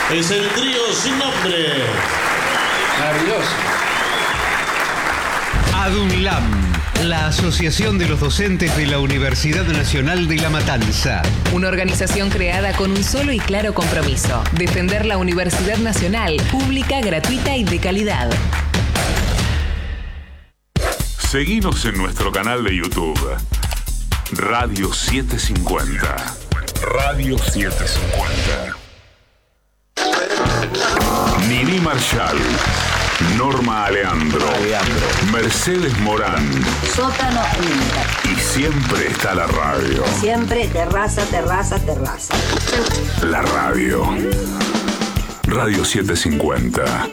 Es el trío sin nombre. Maravilloso. ADUNLAM, la Asociación de los Docentes de la Universidad Nacional de La Matanza. Una organización creada con un solo y claro compromiso: defender la Universidad Nacional, pública, gratuita y de calidad. Seguinos en nuestro canal de YouTube, Radio 750. Radio 750. Nini Marshall, Norma Aleandro, Mercedes Morán. Sótano Y siempre está la radio. siempre terraza, terraza, terraza. La radio. Radio 750.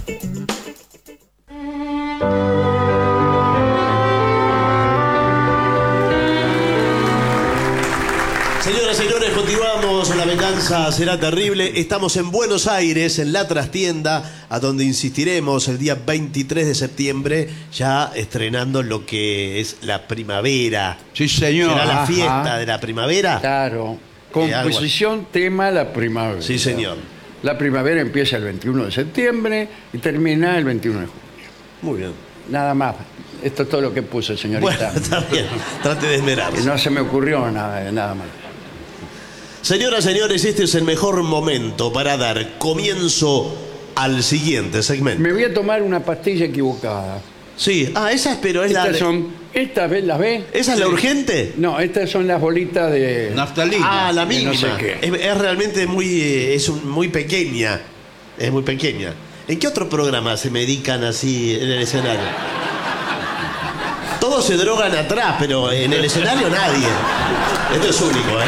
Señoras y señores, continuamos. La venganza será terrible. Estamos en Buenos Aires, en la trastienda, a donde insistiremos el día 23 de septiembre, ya estrenando lo que es la primavera. Sí, señor. ¿Será la Ajá. fiesta de la primavera? Claro. Composición, tema, la primavera. Sí, señor. La primavera empieza el 21 de septiembre y termina el 21 de junio. Muy bien. Nada más. Esto es todo lo que puse, señorita. Bueno, está bien. Trate de esmerarse. No se me ocurrió nada más. Señoras y señores, este es el mejor momento para dar comienzo al siguiente segmento. Me voy a tomar una pastilla equivocada. Sí, esa pero es la... Estas las ve. ¿Esa es la urgente? No, estas son las bolitas de naftalina. Ah, la de mínima. no sé qué. Es realmente muy pequeña. Es muy pequeña. ¿En qué otro programa se medican así en el escenario? Todos se drogan atrás, pero en el escenario nadie. Esto es único, ¿eh?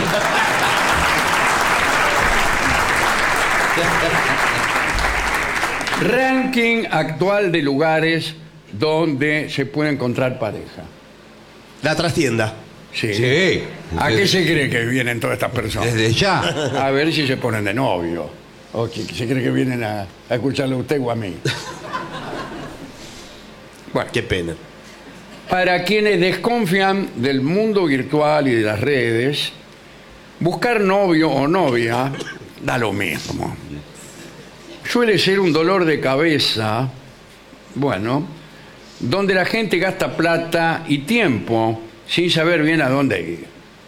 Ranking actual de lugares donde se puede encontrar pareja. La trastienda. Sí. Sí. ¿A qué se cree que vienen todas estas personas? Desde ya. A ver si se ponen de novio. O que se cree que vienen a escucharle a usted o a mí. Bueno, Qué pena. para quienes desconfían del mundo virtual y de las redes, buscar novio o novia da lo mismo. Suele ser un dolor de cabeza, bueno, donde la gente gasta plata y tiempo sin saber bien a dónde ir.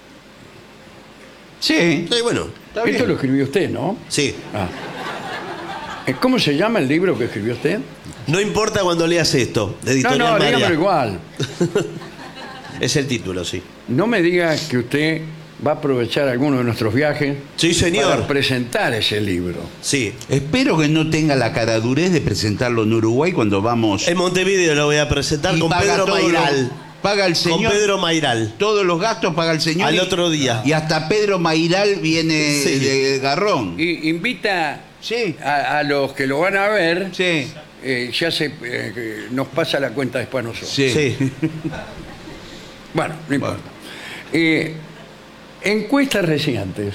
Sí. Sí, bueno. Está Esto bien. lo escribió usted, ¿no? Sí. Ah. ¿Cómo se llama el libro que escribió usted? No importa cuando leas esto, de No, Editorial no, María. dígamelo igual. Es el título, sí. No me diga que usted va a aprovechar alguno de nuestros viajes Sí, señor. para presentar ese libro. Sí. Espero que no tenga la caradurez de presentarlo en Uruguay cuando vamos. En Montevideo lo voy a presentar Y con paga Pedro todo Mairal. paga el señor. Con Pedro Mairal. Todos los gastos paga el señor. Al otro día. Y hasta Pedro Mairal viene Sí. de garrón. Y invita Sí. a los que lo van a ver, Sí. nos pasa la cuenta después a nosotros. Sí. Sí. Bueno, no importa. Encuestas recientes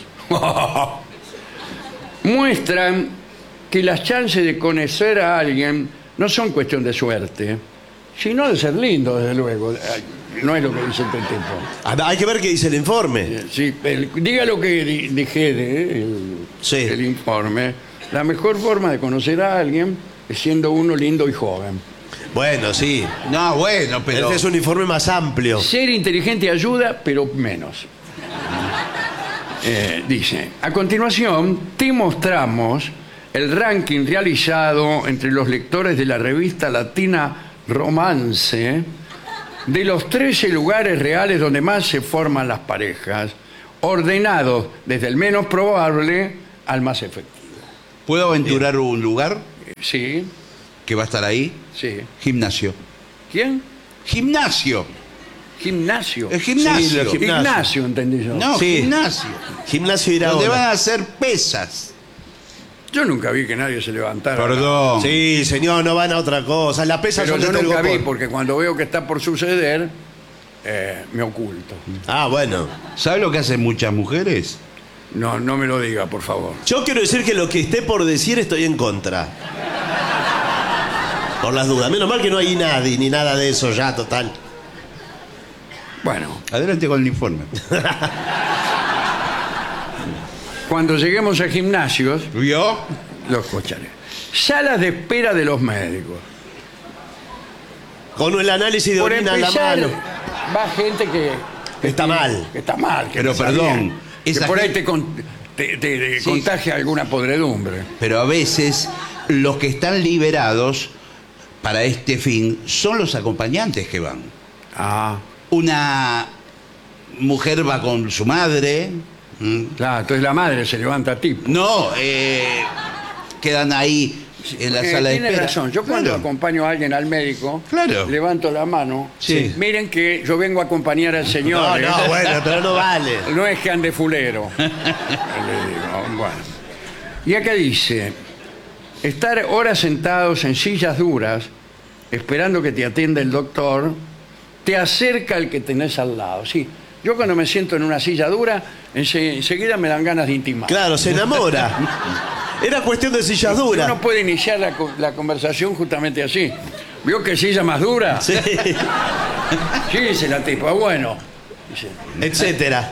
muestran que las chances de conocer a alguien no son cuestión de suerte, sino de ser lindo, desde luego. No es lo que dice este tipo. Hay que ver qué dice el informe. Sí, diga lo que dije Sí. el informe. La mejor forma de conocer a alguien es siendo uno lindo y joven. Bueno, sí. No, bueno, pero. Este es un informe más amplio. Ser inteligente ayuda, pero menos. Dice, a continuación te mostramos el ranking realizado entre los lectores de la revista latina Romance de los 13 lugares reales donde más se forman las parejas, ordenados desde el menos probable al más efectivo. ¿Puedo aventurar un lugar Sí, que va a estar ahí? sí. Gimnasio. ¿Quién? Gimnasio. Gimnasio. El gimnasio. Sí, lo gimnasio. Ignacio, entendí yo. No, Sí. gimnasio. Gimnasio irá Donde van ahora. a hacer pesas. Yo nunca vi que nadie se levantara. Perdón. Sí, señor, no van a otra cosa. La pesa Pero son yo de nunca vi telgopor. porque cuando veo que está por suceder, me oculto. Ah, bueno. ¿Sabe lo que hacen muchas mujeres? No, no me lo diga, por favor. Yo quiero decir que lo que esté por decir estoy en contra. Por las dudas. Menos mal que no hay nadie ni nada de eso ya, total. Bueno, Adelante con el informe. cuando lleguemos a gimnasios, ¿Vio? Lo escucharé. Salas de espera de los médicos. Con el análisis de Por orina en la empezar, mano. va gente que Está mal. que está mal. Que Pero no está perdón, bien, que esa por ahí gente- te Sí. contagia alguna podredumbre. Pero a veces los que están liberados para este fin son los acompañantes que van. Ah, Una mujer va con su madre. claro, entonces la madre se levanta tipo. No, quedan ahí en la sala de Tiene espera. razón. Yo cuando Claro. acompaño a alguien al médico, Claro. levanto la mano. Sí. Miren que yo vengo a acompañar al señor. No, ¿eh? no, bueno, pero no vale. No es que ande fulero. Le digo, bueno. Y acá dice, estar horas sentados en sillas duras, esperando que te atienda el doctor, te acerca al que tenés al lado. Sí, yo cuando me siento en una silla dura, enseguida me dan ganas de intimar. Claro, se enamora. Era cuestión de sillas duras. Uno puede iniciar la conversación justamente así. ¿Vio qué silla más dura? Sí, Sí, dice la tipa. Bueno. Dice, etcétera.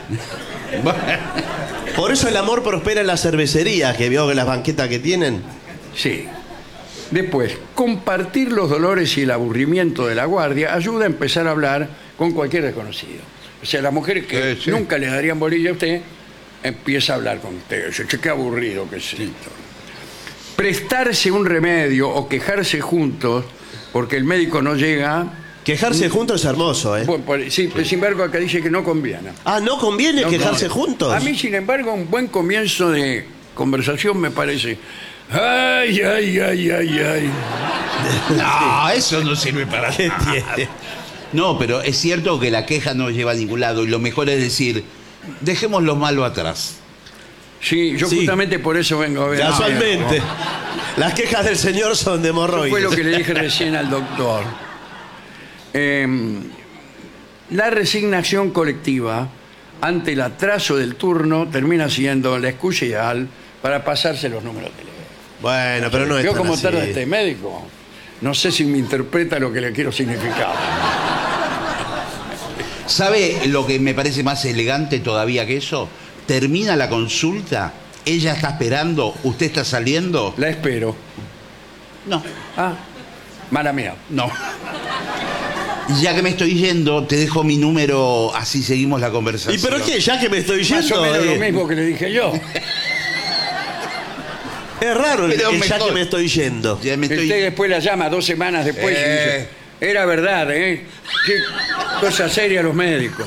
Por eso el amor prospera en la cervecería, que vio que las banquetas que tienen. sí. Después, compartir los dolores y el aburrimiento de la guardia ayuda a empezar a hablar con cualquier desconocido. O sea, las mujeres que Sí. nunca le darían bolilla a usted, empieza a hablar con usted. Dice, che, qué aburrido que es esto. Prestarse un remedio o quejarse juntos porque el médico no llega. Quejarse juntos es hermoso, ¿eh? Sí, sin embargo, acá dice que no conviene. Ah, ¿no conviene No quejarse conviene. juntos? A mí, sin embargo, un buen comienzo de conversación me parece. Ay, ay, ay, ay, ay. No, eso no sirve para ¿Qué nada. tiene? No, pero es cierto que la queja no lleva a ningún lado y lo mejor es decir, dejemos lo malo atrás. Sí, yo Sí. justamente por eso vengo a ver. Casualmente. Las quejas del señor son de Eso hemorroides. fue lo que le dije recién al doctor. La resignación colectiva ante el atraso del turno termina siendo la excusa ideal para pasarse los números de teléfono. Bueno, pero no es ¿Vio tan cómo así. tarda este médico? No sé si me interpreta lo que le quiero significar. ¿Sabe lo que me parece más elegante todavía que eso? Termina la consulta, ella está esperando, usted está saliendo. La espero. No, Ah, mala mía. no. Ya que me estoy yendo, te dejo mi número, así seguimos la conversación. ¿Y pero qué? Ya que me estoy Más o yendo. menos lo mismo que le dije yo. Es raro el Pero ya mejor. que me estoy yendo. Ya me estoy... Usted después la llama 2 semanas después y dice, era verdad, ¿eh? Qué cosa seria los médicos.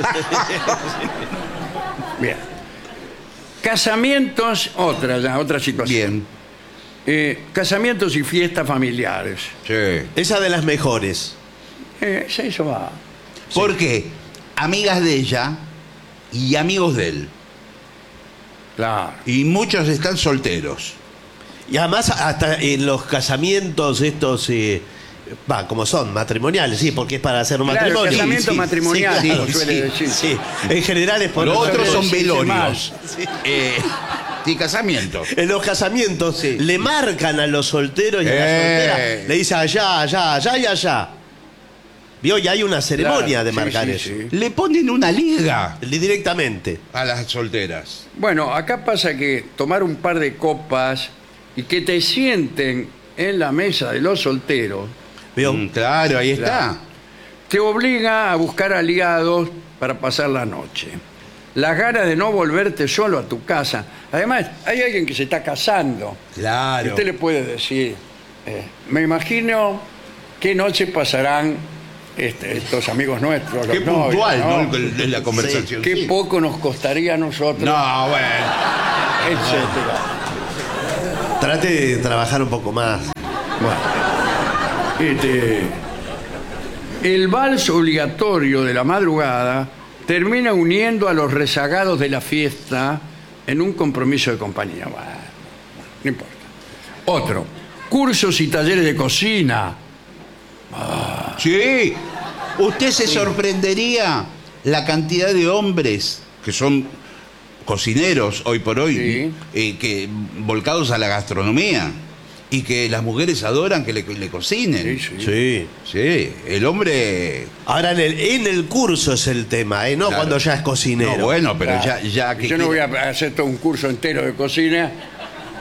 Bien. Casamientos, otra situación. Bien. Casamientos y fiestas familiares. Sí. Esa de las mejores. Sí, eso va. ¿Por qué? Amigas de ella y amigos de él. Claro. Y muchos están solteros. Y además, hasta en los casamientos estos, como son, matrimoniales, sí, porque es para hacer un Claro, matrimonio. casamiento Sí, matrimonial, sí, como claro, suele sí, decir. sí. En general es por Los otros son decirse velorios. Sí, casamientos. En los casamientos Sí. le marcan a los solteros y a las solteras. Le dicen allá, allá, allá y allá. ¿Vio? Y hay una ceremonia Claro, de sí, marcar sí, eso. sí. Le ponen una liga Directamente. a las solteras. Bueno, acá pasa que tomar un par de copas y que te sienten en la mesa de los solteros ¿Vio? Claro, ahí está. Claro. te obliga a buscar aliados para pasar la noche. Las ganas de no volverte solo a tu casa. Además, hay alguien que se está casando. Y Claro. usted le puede decir, me imagino qué noche pasarán estos amigos nuestros. Qué los novios, puntual, ¿no? ¿no? Es la conversación. Qué Sí. poco nos costaría a nosotros, No, bueno. etcétera. Trate de trabajar un poco más. El vals obligatorio de la madrugada termina uniendo a los rezagados de la fiesta en un compromiso de compañía. Bueno, no importa. Otro, cursos y talleres de cocina. Sí. Usted se sorprendería la cantidad de hombres que son cocineros hoy por hoy, que volcados a la gastronomía y que las mujeres adoran que le cocinen. Sí. Sí, el hombre... Ahora en el curso es el tema, no Claro. cuando ya es cocinero. No, bueno, pero Claro. ya que... Yo no voy a hacer todo un curso entero de cocina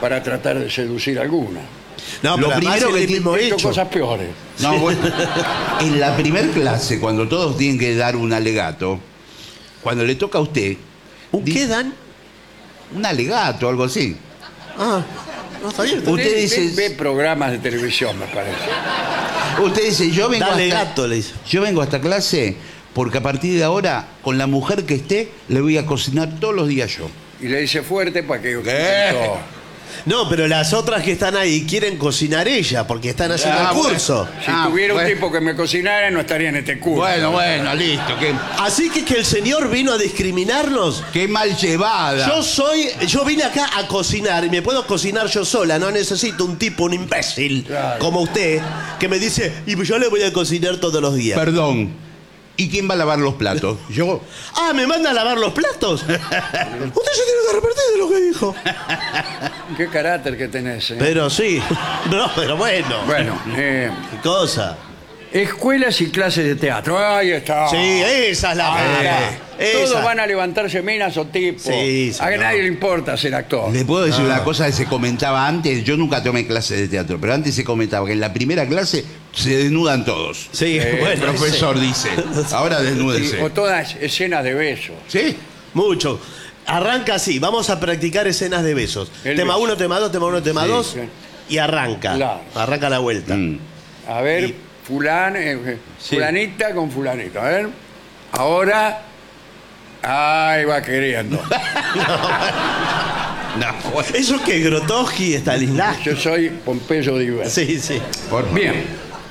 para tratar de seducir a alguna. No, Lo pero además primero es que el mismo He hecho hecho. cosas peores. No, bueno, en la primer clase, cuando todos tienen que dar un alegato, cuando le toca a usted, ¿Un qué dan? un alegato, algo así. Ah, no está bien. Usted dice- ve programas de televisión, me parece. Usted dice, yo vengo Dale hasta- gato, le dice. Yo vengo a esta clase porque a partir de ahora, con la mujer que esté, le voy a cocinar todos los días yo. Y le dice fuerte para que... No, pero las otras que están ahí quieren cocinar ella porque están haciendo Ah, el curso. Si Ah, tuviera bueno. un tipo que me cocinara, no estaría en este curso. Bueno, listo. Así que el señor vino a discriminarnos. Qué mal llevada. Yo vine acá a cocinar y me puedo cocinar yo sola, no necesito un tipo, un imbécil Claro. como usted, que me dice, y yo le voy a cocinar todos los días. Perdón. ¿Y quién va a lavar los platos? Yo. Ah, ¿me manda a lavar los platos? Usted se tiene que arrepentir de lo que dijo. Qué carácter que tenés. Pero sí, no, pero bueno. Bueno, ¿Qué cosa? escuelas y clases de teatro. Ahí está. Sí, esa es la Ahí verdad. está. Todos van a levantarse minas o tipos. Sí, A que señor. nadie le importa ser actor. Le puedo decir una cosa que se comentaba antes. Yo nunca tomé clases de teatro, pero antes se comentaba que en la primera clase se desnudan todos. Sí, El bueno. profesor dice. Ahora desnúdese. O todas escenas de besos. ¿Sí? Mucho. Arranca así, vamos a practicar escenas de besos. El Tema beso. 1, tema 2, tema 1, tema Sí, 2. sí. Y arranca. Claro. Arranca la vuelta. A ver, Y- fulanita con fulanito. A ver. Ahora. Ay, va queriendo. No, bueno, ¿Eso qué? ¿Grotowski, Stanislavski? Yo soy Pompeyo Diver. Sí, sí. por favor. Bien.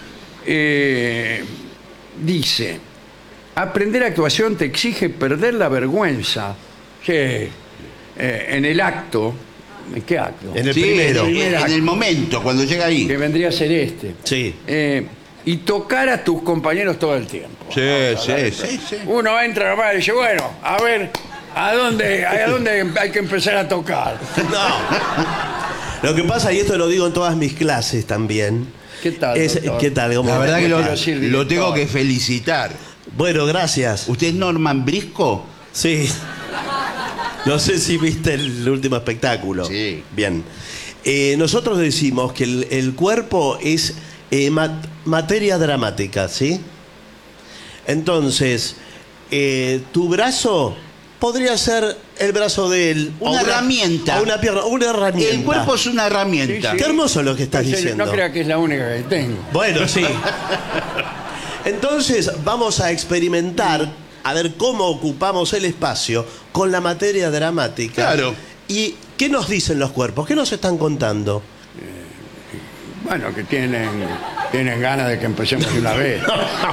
Dice, aprender actuación te exige perder la vergüenza. Sí. En el acto. ¿En qué acto? En el Sí, primero. en el momento, cuando llega ahí. Que vendría a ser este. Sí. Y tocar a tus compañeros todo el tiempo. Sí, sí. Uno entra nomás y dice, bueno, a ver, ¿a dónde hay que empezar a tocar? No. Lo que pasa, y esto lo digo en todas mis clases también. ¿Qué tal, doctor? ¿Qué tal? ¿Cómo La va? verdad que Quiero decir, lo director. tengo que felicitar. Bueno, gracias. ¿Usted es Norman Brisco? Sí. No sé si viste el último espectáculo. Sí. Bien. Nosotros decimos que el cuerpo es materia dramática, ¿sí? Entonces, tu brazo podría ser el brazo de él. Una herramienta. O una pierna, una herramienta. El cuerpo es una herramienta. Sí, Qué hermoso lo que estás diciendo. No crea que es la única que tengo. Bueno, sí. Entonces vamos a experimentar a ver cómo ocupamos el espacio con la materia dramática. Claro. ¿Y qué nos dicen los cuerpos? ¿Qué nos están contando? Bueno, que tienen ganas de que empecemos de una vez.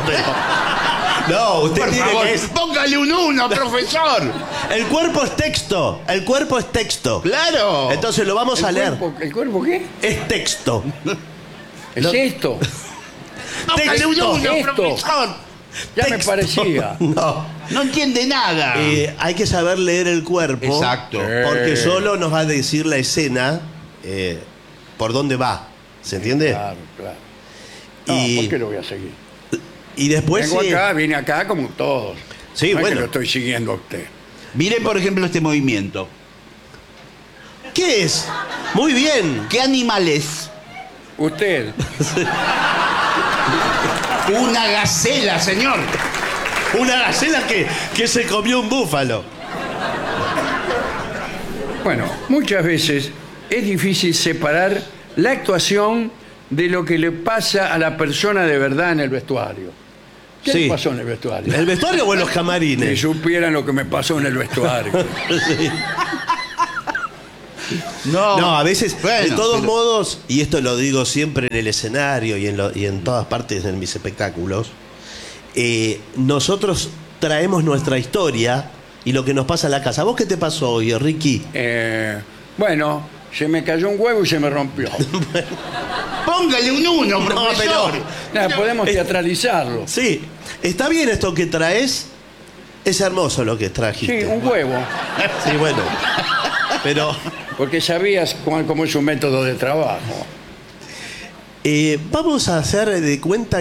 No, usted Por tiene favor, que... póngale un 1, profesor. El cuerpo es texto. El cuerpo es texto. Claro. Entonces lo vamos a leer. ¿El cuerpo qué? Es texto. ¿Es No. esto? Póngale un 1, Esto. profesor. Ya me Texto. parecía. No. No entiende nada. Hay que saber leer el cuerpo. Exacto. Porque solo nos va a decir la escena por dónde va. ¿Se entiende? Claro, claro. No, Y- ¿por qué lo voy a seguir? Y después Vengo sí. acá, vine acá como todos. Sí, No es que bueno. lo estoy siguiendo a usted. Mire, por ejemplo, este movimiento. ¿Qué es? Muy bien. ¿Qué animal es? Usted. Una gacela, señor. Una gacela que se comió un búfalo. Bueno, muchas veces es difícil separar la actuación de lo que le pasa a la persona de verdad en el vestuario. ¿Qué Sí. le pasó en el vestuario? ¿El vestuario o en los Si camarines? supieran lo que me pasó en el vestuario. Sí. No, No, a veces, Bueno, de todos pero- modos, y esto lo digo siempre en el escenario y en todas partes de mis espectáculos, nosotros traemos nuestra historia y lo que nos pasa en la casa. ¿Vos qué te pasó hoy, Ricky? Bueno, se me cayó un huevo y se me rompió. Póngale un 1, profesor. Nada, podemos teatralizarlo. Sí, está bien esto que traes. Es hermoso lo que Sí, trajiste. un huevo. Sí, bueno. Pero Porque sabías cómo es un método de trabajo. vamos a hacer de cuenta